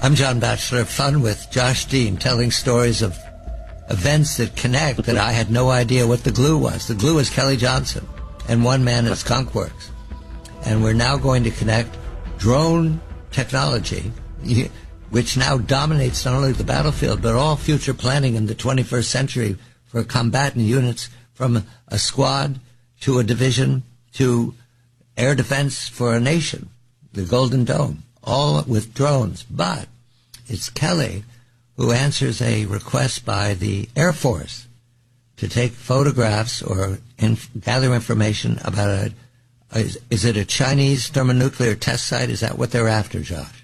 I'm John Batchelor. Fun with Josh Dean, telling stories of events that connect that I had no idea what the glue was. The glue is Kelly Johnson and one man at Skunk Works. And we're now going to connect drone technology, which now dominates not only the battlefield, but all future planning in the 21st century for combatant units, from a squad to a division to air defense for a nation, the Golden Dome, all with drones. But it's Kelly who answers a request by the Air Force to take photographs or gather information about is it a Chinese thermonuclear test site? Is that what they're after, Josh?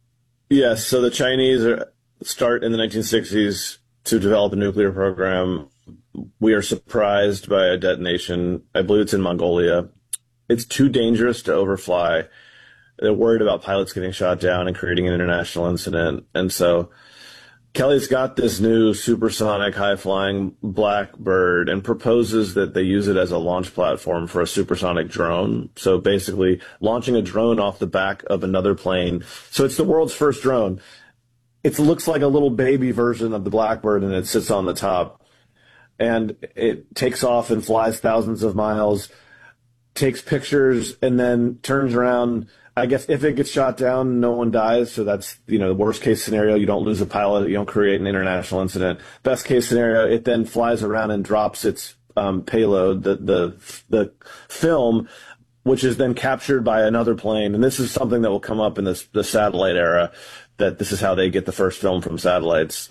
Yes, so the Chinese start in the 1960s to develop a nuclear program. We are surprised by a detonation. I believe it's in Mongolia. It's too dangerous to overfly. They're worried about pilots getting shot down and creating an international incident. And so Kelly's got this new supersonic high-flying Blackbird and proposes that they use it as a launch platform for a supersonic drone. So basically launching a drone off the back of another plane. So it's the world's first drone. It looks like a little baby version of the Blackbird, and it sits on the top. And it takes off and flies thousands of miles, takes pictures, and then turns around. I guess if it gets shot down, no one dies. So that's, the worst case scenario. You don't lose a pilot. You don't create an international incident. Best case scenario, it then flies around and drops its payload, the film, which is then captured by another plane. And this is something that will come up in the satellite era, that this is how they get the first film from satellites.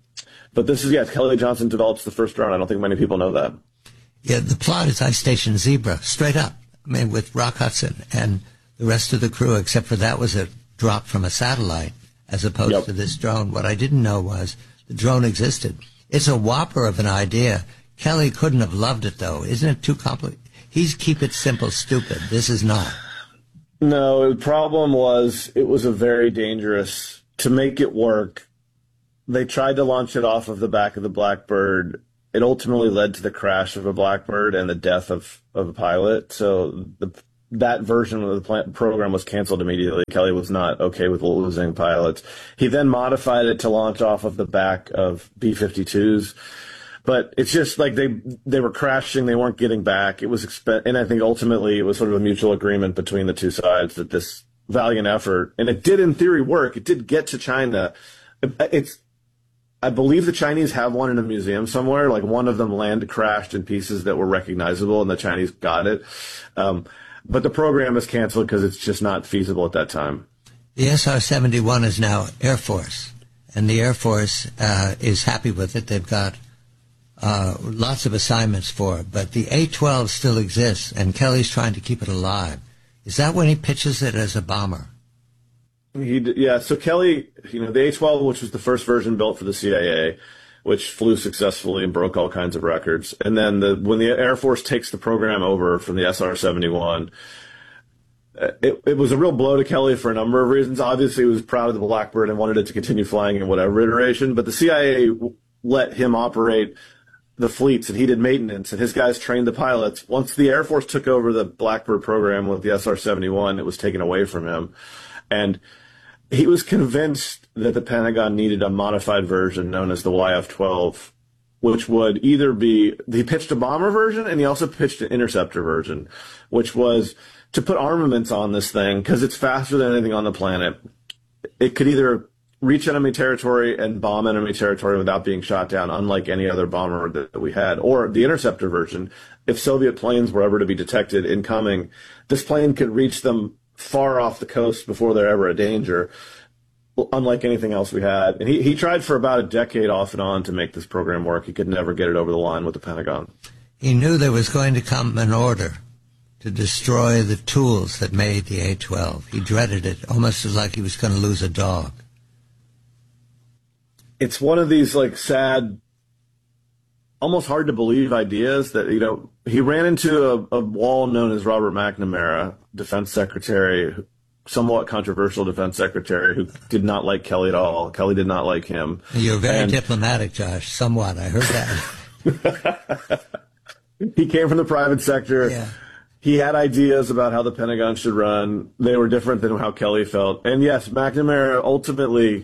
But this is, Kelly Johnson develops the first drone. I don't think many people know that. Yeah, the plot is I Station Zebra, straight up. I mean, with Rock Hudson and the rest of the crew, except for that was a drop from a satellite as opposed to this drone. What I didn't know was the drone existed. It's a whopper of an idea. Kelly couldn't have loved it, though. Isn't it too complicated? He's keep it simple, stupid. This is not. No, the problem was it was a very dangerous, to make it work, they tried to launch it off of the back of the Blackbird. It ultimately led to the crash of a Blackbird and the death of a pilot. So that version of the program was canceled immediately. Kelly was not okay with losing pilots. He then modified it to launch off of the back of B-52s. But it's just like they were crashing. They weren't getting back. It was and I think ultimately it was sort of a mutual agreement between the two sides that this valiant effort, and it did in theory work. It did get to China. I believe the Chinese have one in a museum somewhere. Like one of them crashed in pieces that were recognizable, and the Chinese got it. But the program is canceled because it's just not feasible at that time. The SR-71 is now Air Force, and the Air Force is happy with it. They've got lots of assignments for it, but the A-12 still exists, and Kelly's trying to keep it alive. Is that when he pitches it as a bomber? So Kelly, the A-12, which was the first version built for the CIA, which flew successfully and broke all kinds of records. And then when the Air Force takes the program over from the SR-71, it was a real blow to Kelly for a number of reasons. Obviously, he was proud of the Blackbird and wanted it to continue flying in whatever iteration, but the CIA let him operate the fleets, and he did maintenance, and his guys trained the pilots. Once the Air Force took over the Blackbird program with the SR-71, it was taken away from him. And he was convinced that the Pentagon needed a modified version known as the YF-12, which would either be, he pitched a bomber version, and he also pitched an interceptor version, which was to put armaments on this thing, because it's faster than anything on the planet. It could either reach enemy territory and bomb enemy territory without being shot down, unlike any other bomber that we had, or the interceptor version. If Soviet planes were ever to be detected incoming, this plane could reach them far off the coast before they're ever a danger, unlike anything else we had. And he tried for about a decade off and on to make this program work. He could never get it over the line with the Pentagon. He knew there was going to come an order to destroy the tools that made the A-12. He dreaded it, almost as like he was going to lose a dog. It's one of these sad, almost hard to believe ideas that, he ran into a wall known as Robert McNamara, defense secretary, somewhat controversial defense secretary, who did not like Kelly at all. Kelly did not like him. You're very diplomatic, Josh, somewhat. I heard that. He came from the private sector. Yeah. He had ideas about how the Pentagon should run. They were different than how Kelly felt. And yes, McNamara ultimately,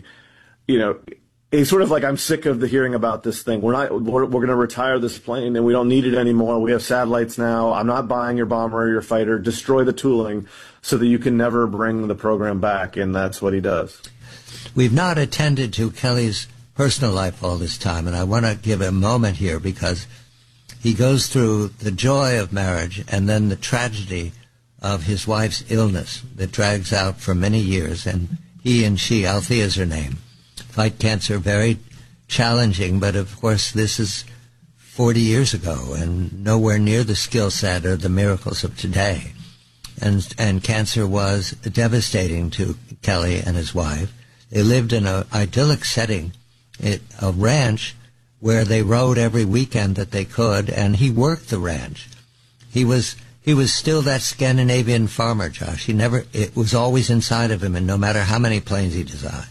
he's sort of like, I'm sick of the hearing about this thing. We're going to retire this plane and we don't need it anymore. We have satellites now. I'm not buying your bomber or your fighter. Destroy the tooling so that you can never bring the program back. And that's what he does. We've not attended to Kelly's personal life all this time, and I want to give a moment here because he goes through the joy of marriage and then the tragedy of his wife's illness that drags out for many years. And he and she, Althea is her name, fight cancer, very challenging, but of course this is 40 years ago and nowhere near the skill set or the miracles of today. And cancer was devastating to Kelly and his wife. They lived in an idyllic setting, a ranch where they rode every weekend that they could, and he worked the ranch. He was still that Scandinavian farmer, Josh. It was always inside of him, and no matter how many planes he designed.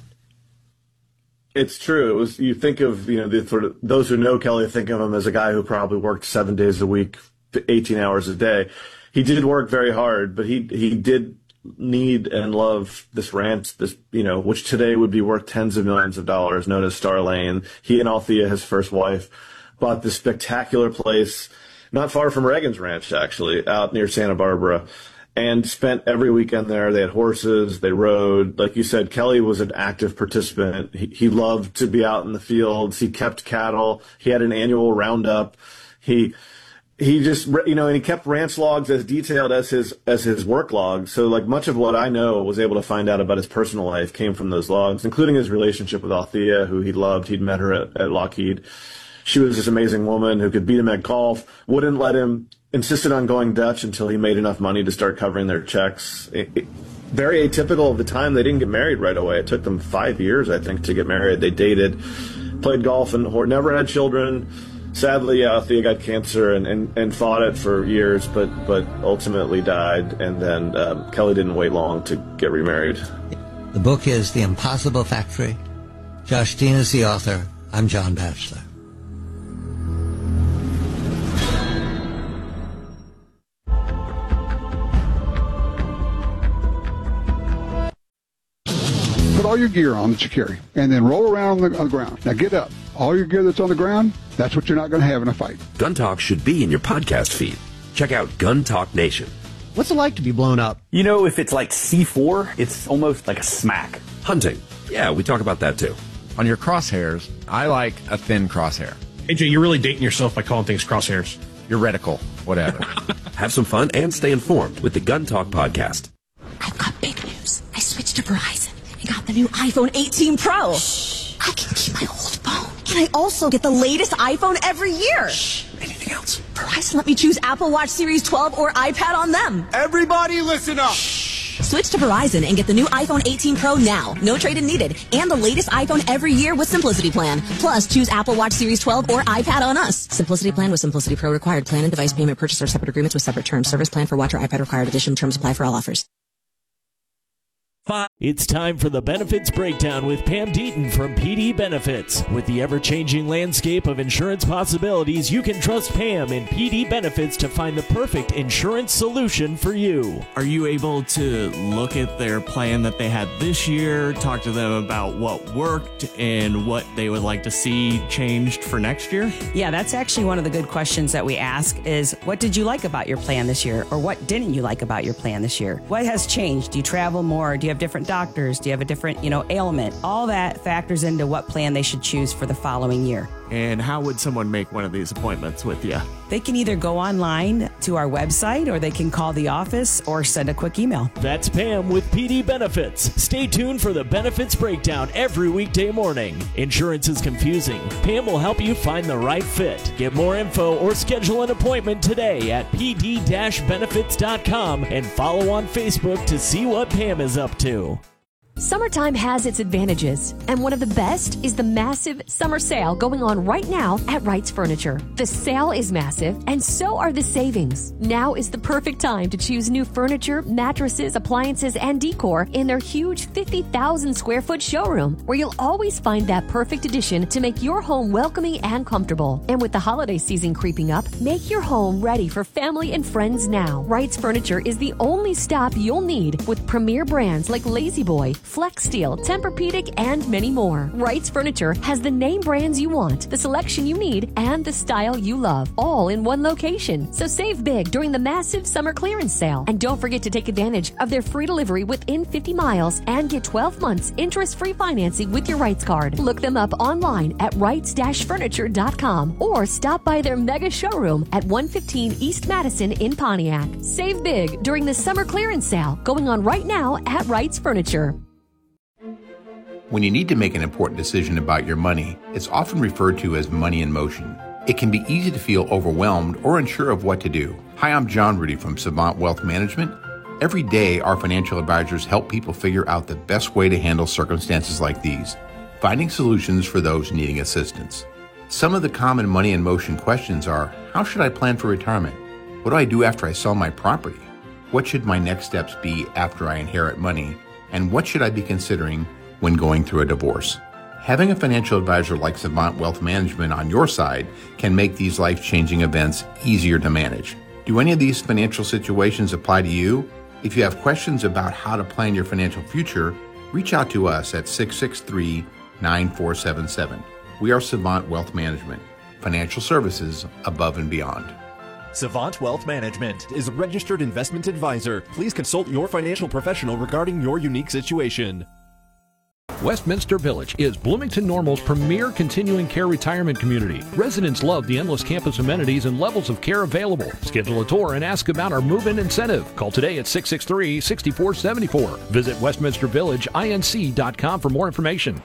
It's true. It was. You think of those who know Kelly think of him as a guy who probably worked 7 days a week, 18 hours a day. He did work very hard, but he did need and love this ranch, which today would be worth tens of millions of dollars, known as Star Lane. He and Althea, his first wife, bought this spectacular place not far from Reagan's ranch, actually, out near Santa Barbara, and spent every weekend there. They had horses, they rode. Like you said, Kelly was an active participant. He loved to be out in the fields. He kept cattle. He had an annual roundup. He just, and he kept ranch logs as detailed as his work logs. So like much of what I was able to find out about his personal life came from those logs, including his relationship with Althea, who he loved. He'd met her at Lockheed. She was this amazing woman who could beat him at golf, wouldn't let him, insisted on going Dutch until he made enough money to start covering their checks. Very atypical of the time. They didn't get married right away. It took them 5 years, I think, to get married. They dated, played golf, and never had children. Sadly, Althea got cancer and fought it for years, but ultimately died. And then Kelly didn't wait long to get remarried. The book is The Impossible Factory. Josh Dean is the author. I'm John Batchelor. Put all your gear on that you carry, and then roll around on the ground. Now get up. All your gear that's on the ground, that's what you're not going to have in a fight. Gun Talk should be in your podcast feed. Check out Gun Talk Nation. What's it like to be blown up? If it's like C4, it's almost like a smack. Hunting. Yeah, we talk about that too. On your crosshairs, I like a thin crosshair. AJ, you're really dating yourself by calling things crosshairs. Your reticle, whatever. Have some fun and stay informed with the Gun Talk podcast. I've got big news. I switched to Verizon and got the new iPhone 18 Pro. Shh. I can keep my old phone. And I also get the latest iPhone every year. Shh. Anything else? Verizon let me choose Apple Watch Series 12 or iPad on them. Everybody listen up. Shh. Switch to Verizon and get the new iPhone 18 Pro now. No trade-in needed. And the latest iPhone every year with Simplicity Plan. Plus, choose Apple Watch Series 12 or iPad on us. Simplicity Plan with Simplicity Pro required. Plan and device payment purchase or separate agreements with separate terms. Service plan for watch or iPad required. Additional terms apply for all offers. It's time for the Benefits Breakdown with Pam Deaton from PD Benefits. With the ever-changing landscape of insurance possibilities, you can trust Pam and PD Benefits to find the perfect insurance solution for you. Are you able to look at their plan that they had this year, talk to them about what worked and what they would like to see changed for next year? Yeah, that's actually one of the good questions that we ask is, what did you like about your plan this year? Or what didn't you like about your plan this year? What has changed? Do you travel more? Do you have different doctors? Do you have a different, ailment? All that factors into what plan they should choose for the following year. And how would someone make one of these appointments with you? They can either go online to our website or they can call the office or send a quick email. That's Pam with PD Benefits. Stay tuned for the Benefits Breakdown every weekday morning. Insurance is confusing. Pam will help you find the right fit. Get more info or schedule an appointment today at pd-benefits.com and follow on Facebook to see what Pam is up to. Summertime has its advantages, and one of the best is the massive summer sale going on right now at Wright's Furniture. The sale is massive, and so are the savings. Now is the perfect time to choose new furniture, mattresses, appliances, and decor in their huge 50,000 square foot showroom, where you'll always find that perfect addition to make your home welcoming and comfortable. And with the holiday season creeping up, make your home ready for family and friends now. Wright's Furniture is the only stop you'll need, with premier brands like La-Z-Boy, Flex Steel, Tempur-Pedic, and many more. Wright's Furniture has the name brands you want, the selection you need, and the style you love, all in one location. So save big during the massive summer clearance sale. And don't forget to take advantage of their free delivery within 50 miles and get 12 months interest-free financing with your Wright's card. Look them up online at wrights-furniture.com or stop by their mega showroom at 115 East Madison in Pontiac. Save big during the summer clearance sale going on right now at Wright's Furniture. When you need to make an important decision about your money, it's often referred to as money in motion. It can be easy to feel overwhelmed or unsure of what to do. Hi, I'm John Rudy from Savant Wealth Management. Every day, our financial advisors help people figure out the best way to handle circumstances like these, finding solutions for those needing assistance. Some of the common money in motion questions are, how should I plan for retirement? What do I do after I sell my property? What should my next steps be after I inherit money? And what should I be considering when going through a divorce? Having a financial advisor like Savant Wealth Management on your side can make these life-changing events easier to manage. Do any of these financial situations apply to you? If you have questions about how to plan your financial future, reach out to us at 663-9477. We are Savant Wealth Management, financial services above and beyond. Savant Wealth Management is a registered investment advisor. Please consult your financial professional regarding your unique situation. Westminster Village is Bloomington Normal's premier continuing care retirement community. Residents love the endless campus amenities and levels of care available. Schedule a tour and ask about our move-in incentive. Call today at 663-6474. Visit westminstervillageinc.com for more information.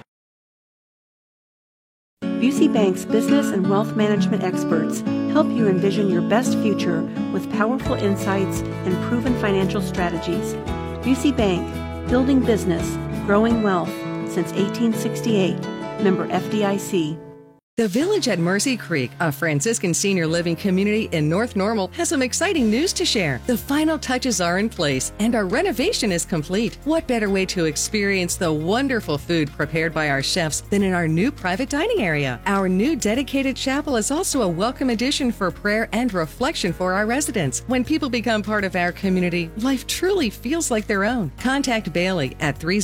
Busey Bank's business and wealth management experts help you envision your best future with powerful insights and proven financial strategies. Busey Bank, building business, growing wealth since 1868. Member FDIC. The Village at Mercy Creek, a Franciscan senior living community in North Normal, has some exciting news to share. The final touches are in place and our renovation is complete. What better way to experience the wonderful food prepared by our chefs than in our new private dining area? Our new dedicated chapel is also a welcome addition for prayer and reflection for our residents. When people become part of our community, life truly feels like their own. Contact Bailey at 30